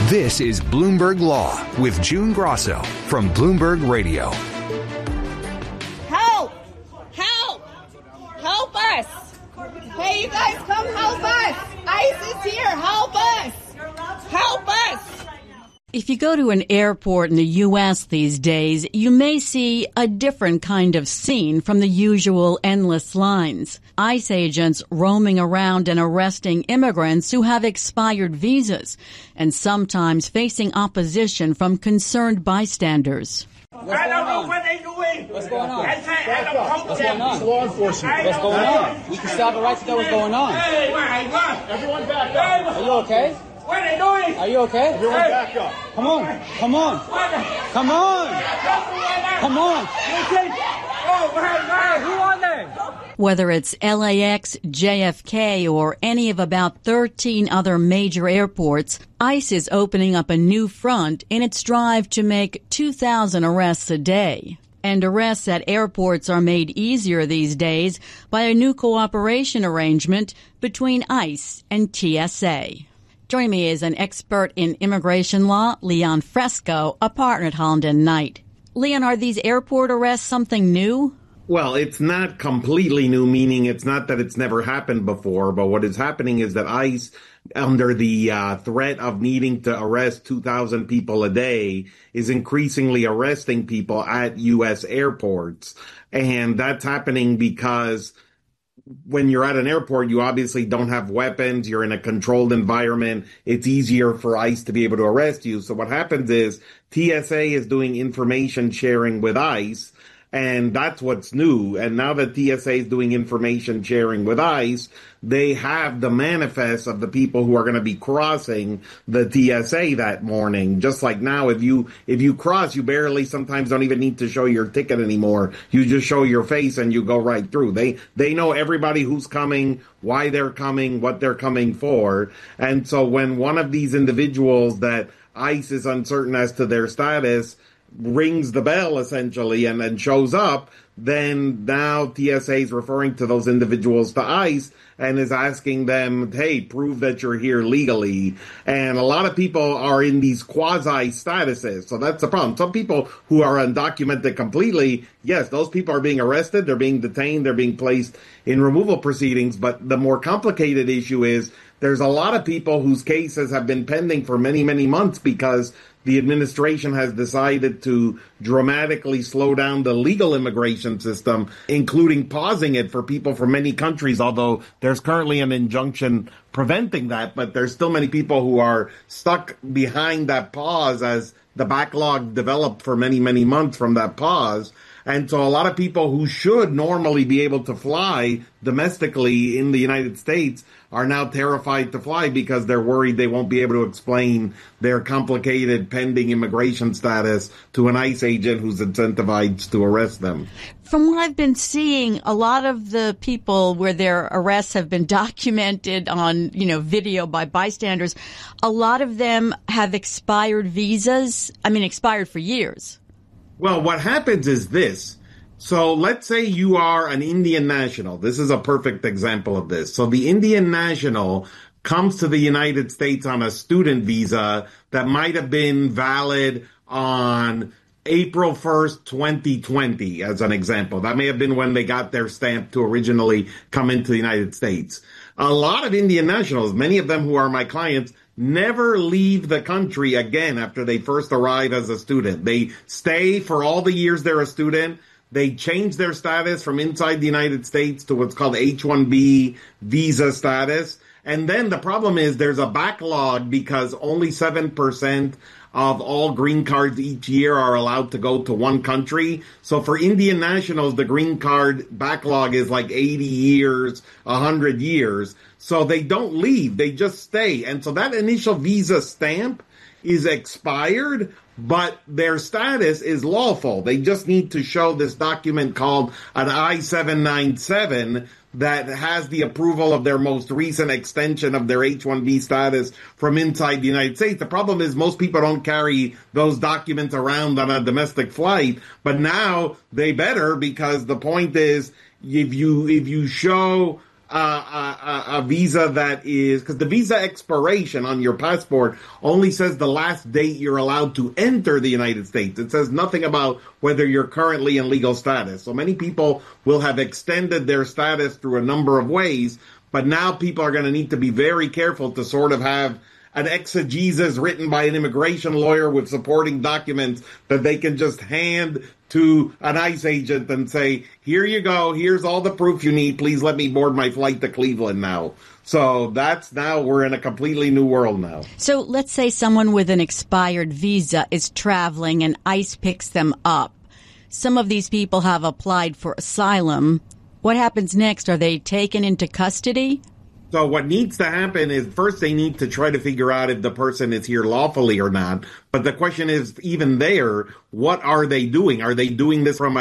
This is Bloomberg Law with June Grosso from Bloomberg Radio. Help! Help! Help us! Hey, you guys, come help us! ICE is here! Help us! Help us! If you go to an airport in the U.S. these days, you may see a different kind of scene from the usual endless lines. ICE agents roaming around and arresting immigrants who have expired visas, and sometimes facing opposition from concerned bystanders. I don't know what they're doing. What's going on? What's going on? It's law enforcement. What's going on? We can still have a right to know what's going on. Hey, what? Everyone back up. Are you okay? What are they doing? Are you okay? Everyone back up. Come on. Come on. Come on. Come on. Who are they? Whether it's LAX, JFK, or any of about 13 other major airports, ICE is opening up a new front in its drive to make 2,000 arrests a day. And arrests at airports are made easier these days by a new cooperation arrangement between ICE and TSA. Joining me is an expert in immigration law, Leon Fresco, a partner at Holland & Knight. Leon, are these airport arrests something new? Well, it's not completely new, meaning it's not that it's never happened before, but what is happening is that ICE, under the threat of needing to arrest 2,000 people a day, is increasingly arresting people at U.S. airports. And that's happening because when you're at an airport, you obviously don't have weapons. You're in a controlled environment. It's easier for ICE to be able to arrest you. So what happens is TSA is doing information sharing with ICE, and that's what's new. And now that TSA is doing information sharing with ICE, they have the manifest of the people who are going to be crossing the TSA that morning. Just like now, if you cross, you barely sometimes don't even need to show your ticket anymore. You just show your face and you go right through. They know everybody who's coming, why they're coming, what they're coming for. And so when one of these individuals that ICE is uncertain as to their status rings the bell essentially and then shows up, then now TSA is referring to those individuals to ICE and is asking them, hey, prove that you're here legally. And a lot of people are in these quasi statuses. So that's the problem. Some people who are undocumented completely, yes, those people are being arrested, they're being detained, they're being placed in removal proceedings. But the more complicated issue is there's a lot of people whose cases have been pending for many, many months because the administration has decided to dramatically slow down the legal immigration system, including pausing it for people from many countries, although there's currently an injunction preventing that. But there's still many people who are stuck behind that pause as the backlog developed for many, many months from that pause. And so a lot of people who should normally be able to fly domestically in the United States are now terrified to fly because they're worried they won't be able to explain their complicated pending immigration status to an ICE agent who's incentivized to arrest them. From what I've been seeing, a lot of the people where their arrests have been documented on, video by bystanders, a lot of them have expired visas. Expired for years. Well, what happens is this. So let's say you are an Indian national. This is a perfect example of this. So the Indian national comes to the United States on a student visa that might have been valid on April 1st, 2020, as an example. That may have been when they got their stamp to originally come into the United States. A lot of Indian nationals, many of them who are my clients, never leave the country again after they first arrive as a student. They stay for all the years they're a student. They change their status from inside the United States to what's called H-1B visa status. And then the problem is there's a backlog because only 7% of all green cards each year are allowed to go to one country. So for Indian nationals, the green card backlog is like 80 years, 100 years. So they don't leave, they just stay. And so that initial visa stamp is expired, but their status is lawful. They just need to show this document called an I-797 that has the approval of their most recent extension of their H-1B status from inside the United States. The problem is most people don't carry those documents around on a domestic flight, but now they better, because the point is if you show a visa that is, because the visa expiration on your passport only says the last date you're allowed to enter the United States. It says nothing about whether you're currently in legal status. So many people will have extended their status through a number of ways, but now people are going to need to be very careful to sort of have an exegesis written by an immigration lawyer with supporting documents that they can just hand to an ICE agent and say, here you go, here's all the proof you need, please let me board my flight to Cleveland now. So we're in a completely new world now. So let's say someone with an expired visa is traveling and ICE picks them up. Some of these people have applied for asylum. What happens next? Are they taken into custody? So what needs to happen is first they need to try to figure out if the person is here lawfully or not. But the question is, even there, what are they doing? Are they doing this from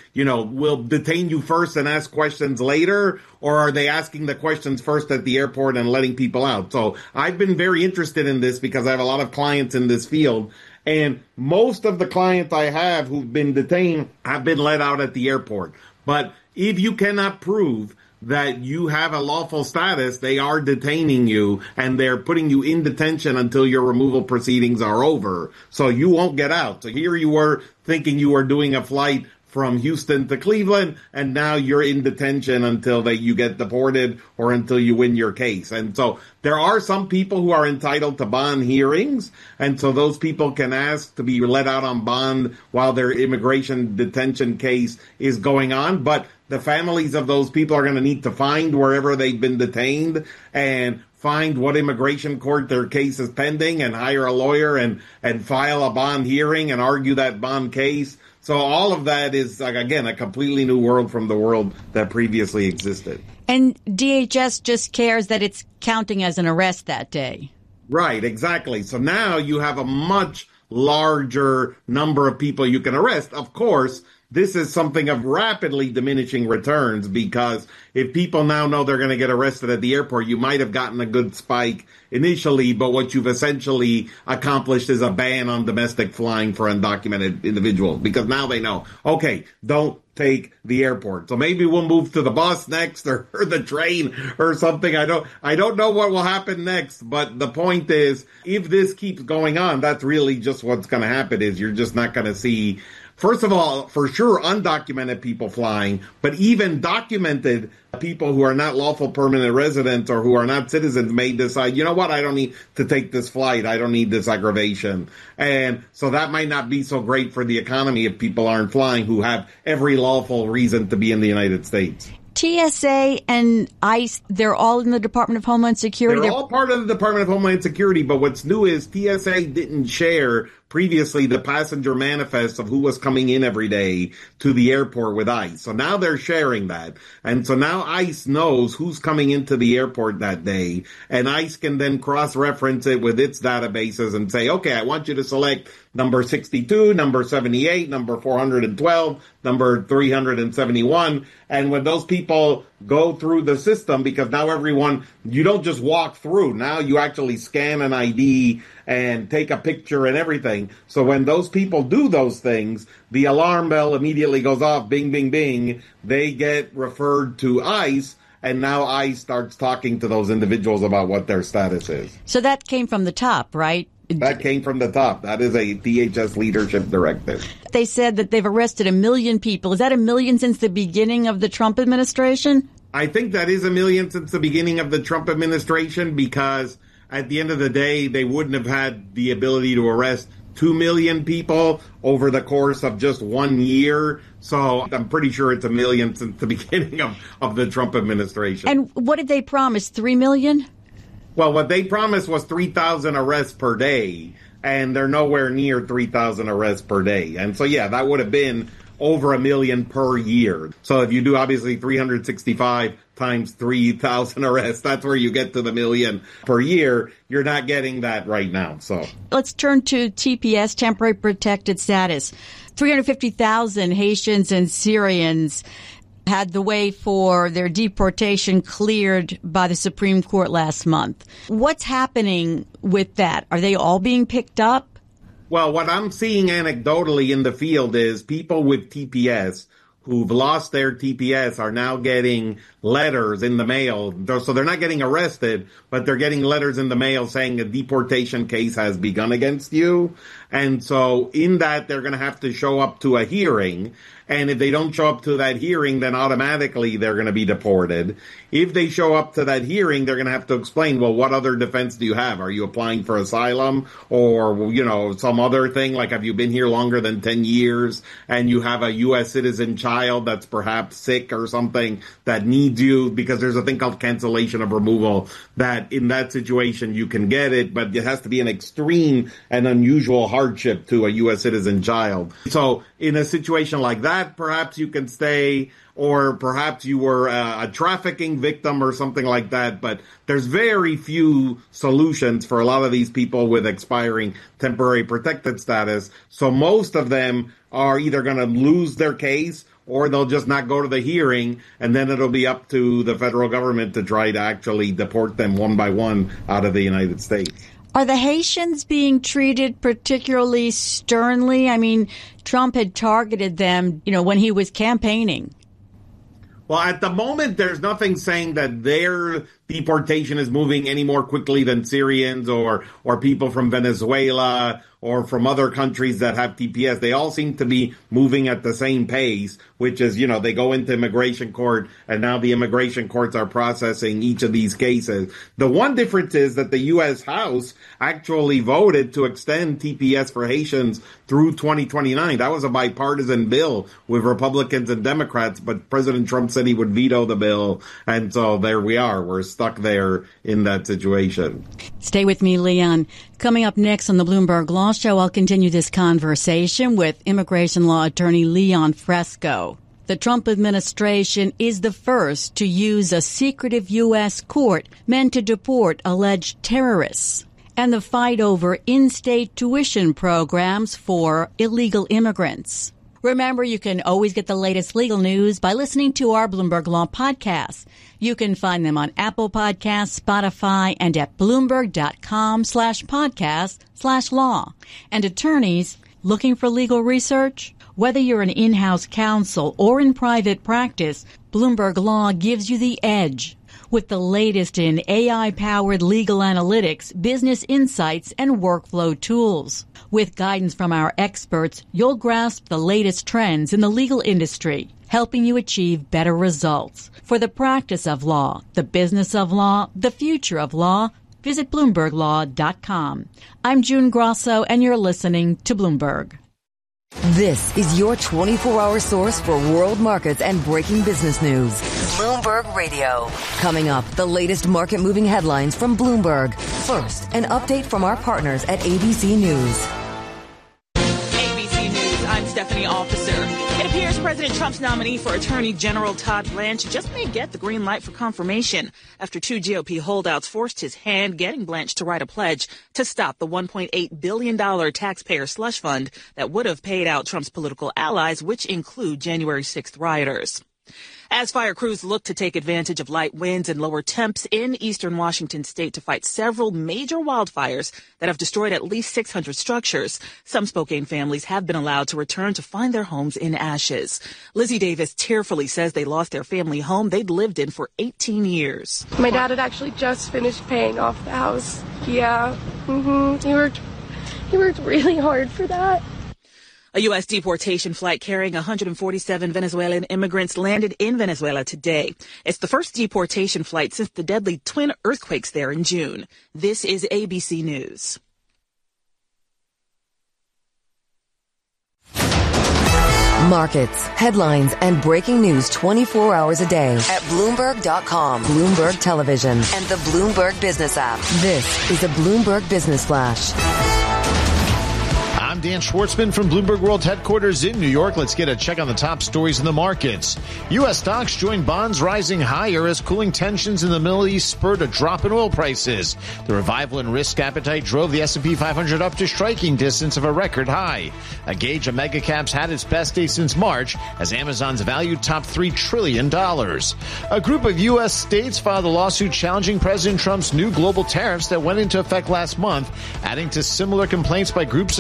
we'll detain you first and ask questions later? Or are they asking the questions first at the airport and letting people out? So I've been very interested in this because I have a lot of clients in this field. And most of the clients I have who've been detained have been let out at the airport. But if you cannot prove that you have a lawful status, they are detaining you and they're putting you in detention until your removal proceedings are over. So you won't get out. So here you were thinking you were doing a flight from Houston to Cleveland, and now you're in detention until you get deported or until you win your case. And so there are some people who are entitled to bond hearings, and so those people can ask to be let out on bond while their immigration detention case is going on. But the families of those people are going to need to find wherever they've been detained and find what immigration court their case is pending and hire a lawyer and file a bond hearing and argue that bond case. So all of that is, again, a completely new world from the world that previously existed. And DHS just cares that it's counting as an arrest that day. Right, exactly. So now you have a much larger number of people you can arrest. Of course, this is something of rapidly diminishing returns because if people now know they're going to get arrested at the airport, you might have gotten a good spike initially, but what you've essentially accomplished is a ban on domestic flying for undocumented individuals because now they know, okay, don't take the airport. So maybe we'll move to the bus next or the train or something. I don't know what will happen next, but the point is, if this keeps going on, that's really just what's going to happen is you're just not going to see, first of all, for sure, undocumented people flying, but even documented people who are not lawful permanent residents or who are not citizens may decide, you know what, I don't need to take this flight. I don't need this aggravation. And so that might not be so great for the economy if people aren't flying who have every lawful reason to be in the United States. TSA and ICE, they're all in the Department of Homeland Security. They're all part of the Department of Homeland Security, but what's new is TSA didn't share previously the passenger manifest of who was coming in every day to the airport with ICE. So now they're sharing that. And so now ICE knows who's coming into the airport that day. And ICE can then cross-reference it with its databases and say, okay, I want you to select number 62, number 78, number 412, number 371. And when those people go through the system, because now you don't just walk through. Now you actually scan an ID and take a picture and everything. So when those people do those things, the alarm bell immediately goes off, bing, bing, bing. They get referred to ICE, and now ICE starts talking to those individuals about what their status is. So that came from the top, right? That came from the top. That is a DHS leadership directive. They said that they've arrested 1 million people. Is that 1 million since the beginning of the Trump administration? I think that is 1 million since the beginning of the Trump administration because at the end of the day, they wouldn't have had the ability to arrest 2 million people over the course of just 1 year. So I'm pretty sure it's 1 million since the beginning of the Trump administration. And what did they promise, 3 million? Well, what they promised was 3,000 arrests per day, and they're nowhere near 3,000 arrests per day. And so, yeah, that would have been over 1 million per year. So if you do obviously 365 times 3,000 arrests, that's where you get to the 1 million per year. You're not getting that right now. So let's turn to TPS, temporary protected status. 350,000 Haitians and Syrians had the way for their deportation cleared by the Supreme Court last month. What's happening with that? Are they all being picked up? Well, what I'm seeing anecdotally in the field is people with TPS who've lost their TPS are now getting letters in the mail. So they're not getting arrested, but they're getting letters in the mail saying a deportation case has begun against you. And so in that, they're going to have to show up to a hearing. And if they don't show up to that hearing, then automatically they're going to be deported. If they show up to that hearing, they're going to have to explain, well, what other defense do you have? Are you applying for asylum or, you know, some other thing? Like, have you been here longer than 10 years and you have a U.S. citizen child that's perhaps sick or something that needs you? Because there's a thing called cancellation of removal that in that situation you can get it, but it has to be an extreme and unusual hardship to a U.S. citizen child. So in a situation like that, perhaps you can stay, or perhaps you were a trafficking victim or something like that. But there's very few solutions for a lot of these people with expiring temporary protected status. So most of them are either going to lose their case or they'll just not go to the hearing, and then it'll be up to the federal government to try to actually deport them one by one out of the United States. Are the Haitians being treated particularly sternly? I mean, Trump had targeted them, you know, when he was campaigning. Well, at the moment, there's nothing saying that their deportation is moving any more quickly than Syrians or people from Venezuela or from other countries that have TPS. They all seem to be moving at the same pace, which is, you know, they go into immigration court and now the immigration courts are processing each of these cases. The one difference is that the U.S. House actually voted to extend TPS for Haitians through 2029. That was a bipartisan bill with Republicans and Democrats, but President Trump said he would veto the bill. And so there we are. We're stuck there in that situation. Stay with me, Leon. Coming up next on the Bloomberg Law Show, I'll continue this conversation with immigration law attorney Leon Fresco. The Trump administration is the first to use a secretive U.S. court meant to deport alleged terrorists. And the fight over in-state tuition programs for illegal immigrants. Remember, you can always get the latest legal news by listening to our Bloomberg Law podcasts. You can find them on Apple Podcasts, Spotify, and at Bloomberg.com/podcast/law. And attorneys looking for legal research? Whether you're an in-house counsel or in private practice, Bloomberg Law gives you the edge. With the latest in AI-powered legal analytics, business insights, and workflow tools. With guidance from our experts, you'll grasp the latest trends in the legal industry, helping you achieve better results. For the practice of law, the business of law, the future of law, visit BloombergLaw.com. I'm June Grosso, and you're listening to Bloomberg. This is your 24-hour source for world markets and breaking business news. Bloomberg Radio. Coming up, the latest market-moving headlines from Bloomberg. First, an update from our partners at ABC News. ABC News, I'm Stephanie Officer. It appears President Trump's nominee for Attorney General Todd Blanche just may get the green light for confirmation after two GOP holdouts forced his hand, getting Blanche to write a pledge to stop the $1.8 billion taxpayer slush fund that would have paid out Trump's political allies, which include January 6th rioters. As fire crews look to take advantage of light winds and lower temps in eastern Washington state to fight several major wildfires that have destroyed at least 600 structures, some Spokane families have been allowed to return to find their homes in ashes. Lizzie Davis tearfully says they lost their family home they'd lived in for 18 years. My dad had actually just finished paying off the house. Yeah. He worked really hard for that. A U.S. deportation flight carrying 147 Venezuelan immigrants landed in Venezuela today. It's the first deportation flight since the deadly twin earthquakes there in June. This is ABC News. Markets, headlines, and breaking news 24 hours a day at Bloomberg.com, Bloomberg Television, and the Bloomberg Business app. This is a Bloomberg Business Flash. I'm Dan Schwartzman from Bloomberg World Headquarters in New York. Let's get a check on the top stories in the markets. U.S. stocks joined bonds rising higher as cooling tensions in the Middle East spurred a drop in oil prices. The revival in risk appetite drove the S&P 500 up to striking distance of a record high. A gauge of megacaps had its best day since March as Amazon's value topped $3 trillion. A group of U.S. states filed a lawsuit challenging President Trump's new global tariffs that went into effect last month, adding to similar complaints by groups of small businesses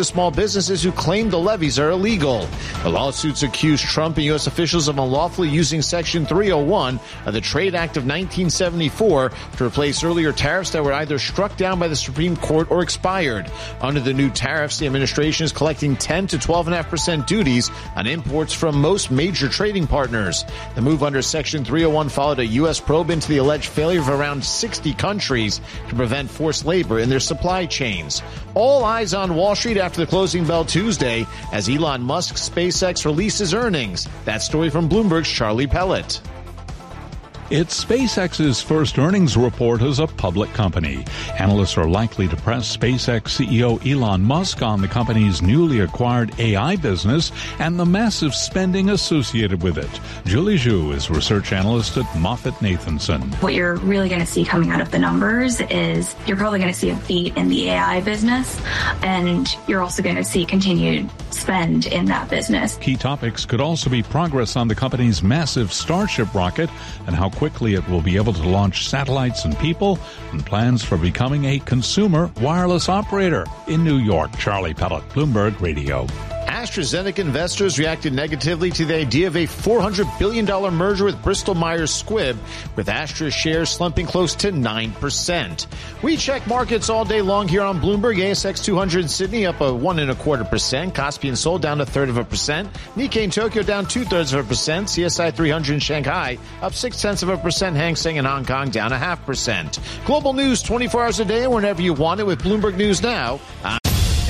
businesses who claim the levies are illegal. The lawsuits accuse Trump and U.S. officials of unlawfully using Section 301 of the Trade Act of 1974 to replace earlier tariffs that were either struck down by the Supreme Court or expired. Under the new tariffs, the administration is collecting 10 to 12.5% duties on imports from most major trading partners. The move under Section 301 followed a U.S. probe into the alleged failure of around 60 countries to prevent forced labor in their supply chains. All eyes on Wall Street after the closing bell Tuesday as Elon Musk's SpaceX releases earnings. That story from Bloomberg's Charlie Pellet. It's SpaceX's first earnings report as a public company. Analysts are likely to press SpaceX CEO Elon Musk on the company's newly acquired AI business and the massive spending associated with it. Julie Zhu is research analyst at MoffettNathanson. What you're really going to see coming out of the numbers is you're probably going to see a beat in the AI business, and you're also going to see continued spend in that business. Key topics could also be progress on the company's massive Starship rocket and how quickly it will be able to launch satellites and people, and plans for becoming a consumer wireless operator in New York. Charlie Pellet, Bloomberg Radio. AstraZeneca investors reacted negatively to the idea of a $400 billion merger with Bristol-Myers Squibb, with Astra shares slumping close to 9%. We check markets all day long here on Bloomberg. ASX 200 in Sydney up 1.25%. Kospi and Seoul down 1/3%. Nikkei in Tokyo down 2/3%. CSI 300 in Shanghai up 0.6%. Hang Seng in Hong Kong down 0.5%. Global news 24 hours a day, whenever you want it with Bloomberg News Now.